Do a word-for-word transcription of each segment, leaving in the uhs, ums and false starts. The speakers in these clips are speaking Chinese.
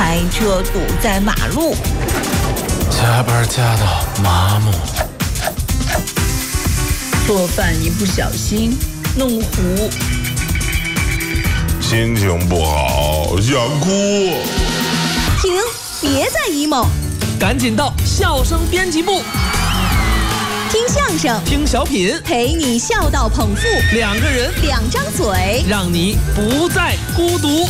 开车堵在马路， 加班加到麻木， 做饭一不小心弄糊， 心情不好想哭。 停，别再 emo， 赶紧到笑声编辑部， 听相声， 听小品， 陪你笑到捧腹， 两个人， 两张嘴， 让你不再孤独。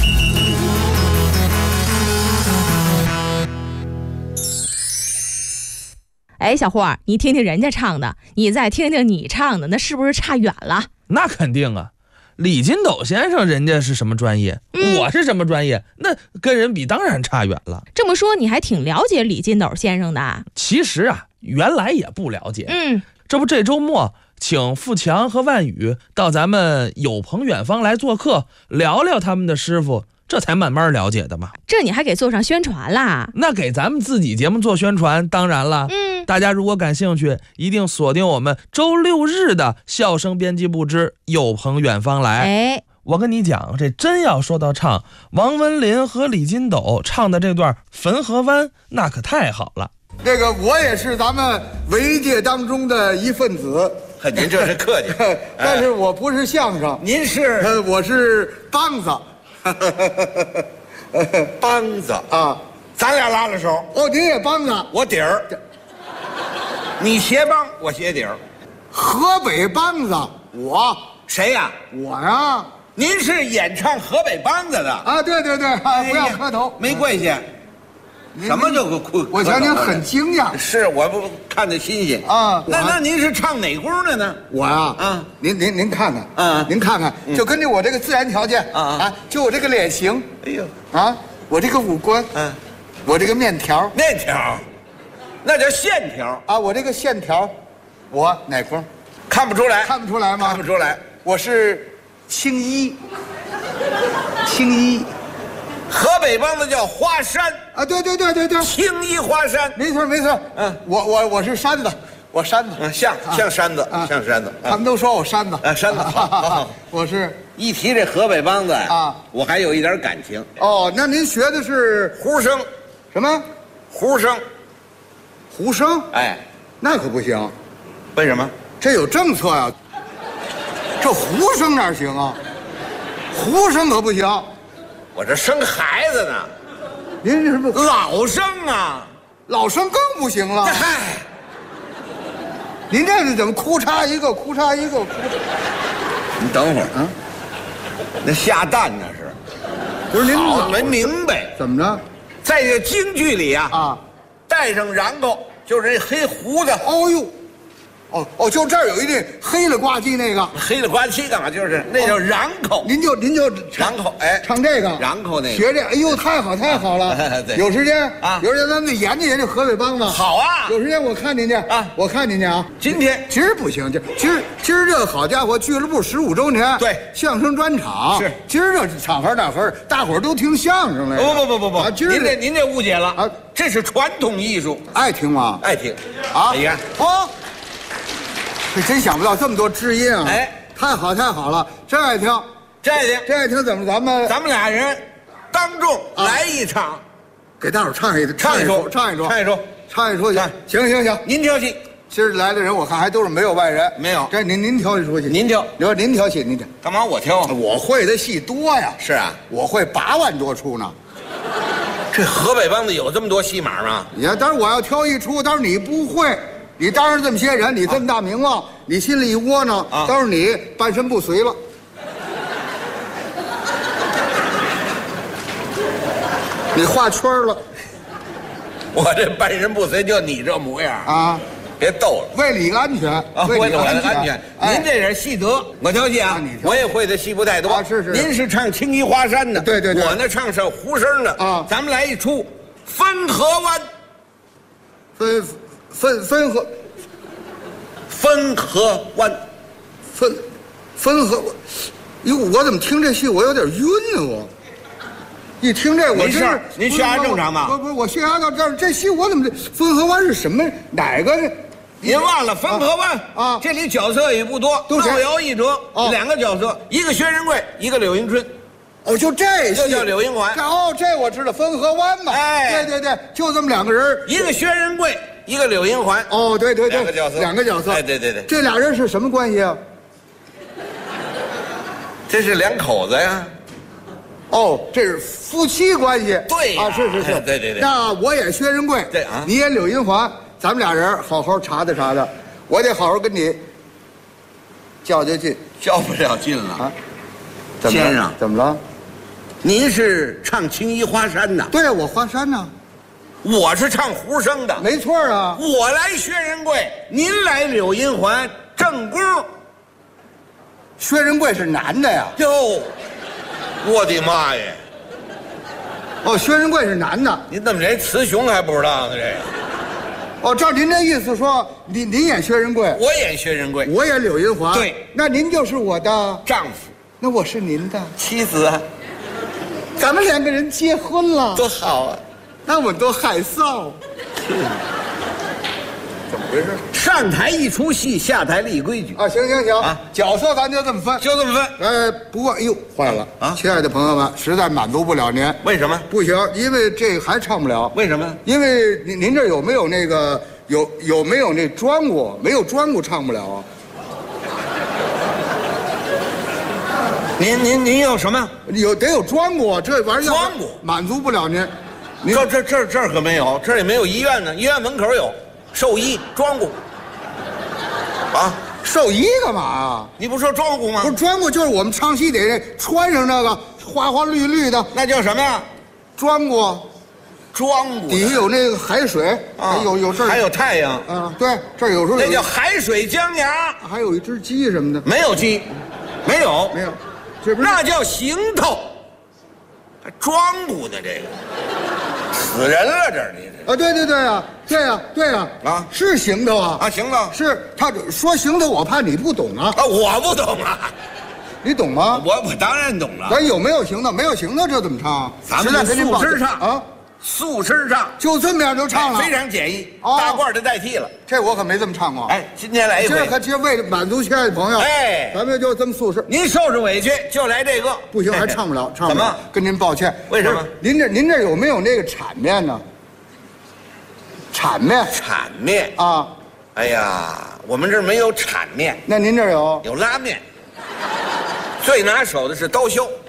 哎，小霍，你听听人家唱的，你再听听你唱的，那是不是差远了？ 那肯定啊，李金斗先生人家是什么专业、嗯、我是什么专业，那跟人比当然差远了。 这么说你还挺了解李金斗先生的？ 其实啊，原来也不了解。 嗯， 这不这周末请富强和万宇到咱们有朋远方来做客，聊聊他们的师傅，这才慢慢了解的嘛。 这你还给做上宣传啦？ 那给咱们自己节目做宣传，当然了。 嗯， 大家如果感兴趣，一定锁定我们周六日的笑声编辑部之有朋远方来。 哎， 我跟你讲，这真要说到唱，王文林和李金斗唱的这段《汾河湾》，那可太好了。 这个我也是咱们文艺界当中的一份子。 您这是客气， 但是我不是相声。 您是？ 呃，我是梆子。 梆子啊， 咱俩拉了手。 哦，您也梆子， 我底儿。你斜梆，我斜底儿。 河北梆子，我谁呀？ 我呀。 您是演唱河北梆子的啊？对对对，啊，不要磕头， 没跪下。什么叫哭？ 我瞧您很惊讶。 是我不看着新鲜啊。 那那您是唱哪宫的呢？ 我呀， 啊， 您您您看看， 啊， 您看看，就根据我这个自然条件啊啊，就我这个脸型， 哎呦， 啊，我这个五官， 嗯， 我这个面条， 面条，那叫线条啊，我这个线条，我哪宫？ 看不出来， 看不出来吗？ 看不出来， 我是青衣，青衣。 河北梆子叫花山啊，对对对对对， 青衣花山， 没错没错。嗯，我我我是山子，我山子， 嗯，像像山子，像山子。 他们都说我山子啊，山子好。 我是一提这河北梆子啊， 我还有一点感情。 哦，那您学的是胡声？ 什么？ 胡声？ 胡声？ 哎， 那可不行。 为什么？ 这有政策呀。这胡声哪行啊？胡声可不行。 我这生孩子呢， 您这是不老生啊？ 老生更不行了。 嗨， 您这是怎么哭嚓一个，哭嚓一个，哭嚓。 你等会儿啊，那下蛋那是， 不是您好没明白？ 怎么着？ 在这京剧里啊啊， 带上瓤口就是这黑胡子。 哦呦。哦哦，就这儿有一那黑了呱唧那个， 黑了呱唧干嘛？就是那叫瓤口。 您就您就瓤口，哎， 唱这个瓤口那个， 学这，哎呦，太好太好了！有时间啊，有时间咱们得研究研究河北梆子。 好啊， 有时间我看您去啊，我看您去啊。 今天今儿不行，今今儿今儿这好家伙，俱乐部十五周年， 对， 相声专场是今儿这场合大合，大伙儿都听相声来。 不不不不不， 啊，今儿您这您这误解了啊， 这是传统艺术， 爱听吗？ 爱听啊， 你看哦。这真想不到这么多知音啊！ 哎， 太好太好了，真爱听， 真爱听， 真爱听。怎么咱们咱们俩人当众来一场， 给大伙唱一唱一出，唱一出， 唱一出， 唱一出去。行行行， 您挑戏。 今儿来的人我看还都是没有外人， 没有。 这您您挑一出戏， 您挑， 你说您挑戏，您挑。 干嘛我挑？ 我会的戏多呀。 是啊， 我会八万多出呢。 这河北梆子有这么多戏码吗？ 呀，但是我要挑一出，但是你不会。你当着这么些人，你这么大名望，你心里一窝囊， 啊、 到时候你半身不遂了。你画圈了， 我这半身不遂就你这模样啊！ 别逗了， 为你安全啊，为了我的安全。 哎、 您这点戏德，我挑戏啊， 你挑我也会的戏不太多。 啊，是是。 您是唱青衣花山的， 对对对。 我呢唱上胡声的啊。 咱们来一出《汾河湾》。 汾汾汾河， 汾河湾， 汾汾河，哟，我怎么听这戏我有点晕呢？我一听这我没事，您血压正常吗？ 不不，我血压到这儿，这戏我怎么这汾河湾是什么？哪个？ 您忘了汾河湾啊？ 这里角色也不多， 都是闹摇一折， 哦， 两个角色，一个薛仁贵，一个柳迎春。 哦，就这就叫柳银环。 哦，这我知道，汾河湾嘛。哎，对对对，就这么两个人， 一个薛仁贵，一个柳银环。 哦，对对对， 两个角色， 两个角色。 哎，对对对， 这俩人是什么关系啊？ 这是两口子呀。 哦，这是夫妻关系。 对啊，是是是， 对对对。 那我演薛仁贵， 对啊， 你演柳银环，咱们俩人好好查查查查，我得好好跟你较较劲。 较不了劲了啊！ 先生，怎么了？ 您是唱青衣花山的？ 对，我花山呢。 我是唱胡生的。 没错啊。 我来薛仁贵，您来柳银环，正宫。 薛仁贵是男的呀？ 哟，我的妈呀！ 哦，薛仁贵是男的。 您怎么连雌雄还不知道呢？这个。 哦，照您这意思说，您您演薛仁贵， 我演薛仁贵， 我演柳银环。 对， 那您就是我的丈夫， 那我是您的妻子啊。 咱们两个人结婚了， 多好啊！ 那我多害臊。怎么回事？ 上台一出戏，下台立规矩啊！行行行啊， 角色咱就这么分， 就这么分。 呃，不过，哎呦，坏了啊！亲爱的朋友们，实在满足不了您。 为什么？ 不行，因为这还唱不了。 为什么？ 因为您您这有没有那个有有没有那专鼓？没有专鼓唱不了啊。 您您您有什么？ 有得有专鼓，这玩意儿专鼓满足不了您。您这这这这儿可没有，这儿也没有医院呢。医院门口有兽医专鼓。啊， 兽医干嘛啊？ 你不说专鼓吗？ 不是专鼓，就是我们唱戏得穿上那个花花绿绿的， 那叫什么呀？ 专鼓。 专鼓底下有那个海水啊，有有这儿还有太阳啊，对，这儿有时候那叫海水江崖， 还有一只鸡什么的， 没有鸡，没有没有，这不是那叫行头，还专鼓呢这个，死人了这儿你啊，对对对啊，对啊对啊啊， 是行头啊啊行头， 是他说行头，我怕你不懂啊啊，我不懂啊， 你懂吗？ 我我当然懂了， 咱有没有行头？没有行头这怎么唱？ 咱们就素身唱啊。 素身唱就这么样就唱了， 非常简易，大褂就代替了。 这我可没这么唱过。 哎，今天来一回。 这可其实为了满足亲爱的朋友， 哎， 咱们就这么素身。 您受着委屈就来这个， 不行还唱不了，唱不了。 怎么？ 跟您抱歉。 为什么？ 您这您这有没有那个铲面呢？铲面。 铲面啊！ 哎呀，我们这儿没有铲面。 那您这儿有？ 有拉面。最拿手的是刀削。